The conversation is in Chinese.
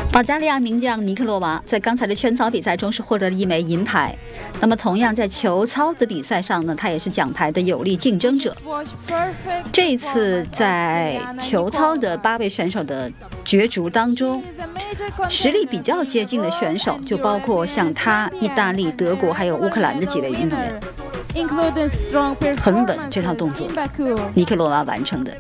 保加利亚名将尼克洛娃在刚才的圈操比赛中是获得了1枚银牌。那么同样在球操的比赛上呢，他也是奖牌的有力竞争者。这一次在球操的8位选手的角逐当中，实力比较接近的选手就包括像他、意大利、德国还有乌克兰的几位运动员。很稳，这套动作尼克洛娃完成的。